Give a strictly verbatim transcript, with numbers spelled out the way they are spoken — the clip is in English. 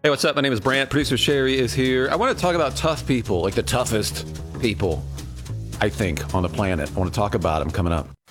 Hey, what's up? My name is Brant. Producer Sherry is here. I want to talk about tough people, like the toughest people, I think, on the planet. I want to talk about them coming up.